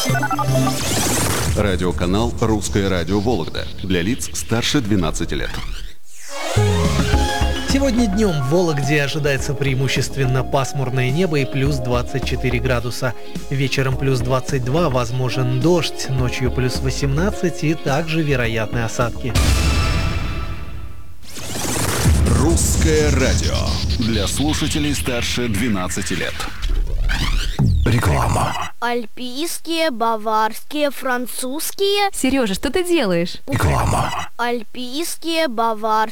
Радиоканал «Русское радио Вологда» для лиц старше 12 лет. Сегодня днем в Вологде ожидается преимущественно пасмурное небо и плюс 24 градуса. Вечером плюс 22, возможен дождь, ночью плюс 18 и также вероятны осадки. «Русское радио» для слушателей старше 12 лет. Реклама. Альпийские, баварские, французские. Сережа, что ты делаешь? Реклама. Альпийские, баварские.